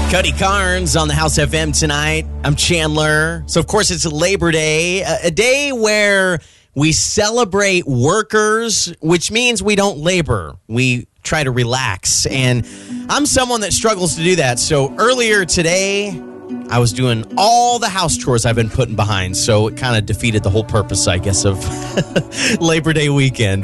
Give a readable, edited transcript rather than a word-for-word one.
Cody Carnes on the House FM tonight. I'm Chandler. So, of course, it's Labor Day, a day where we celebrate workers, which means we don't labor. We try to relax. And I'm someone that struggles to do that. So earlier today, I was doing all the house chores I've been putting behind. So it kind of defeated the whole purpose, I guess, of Labor Day weekend.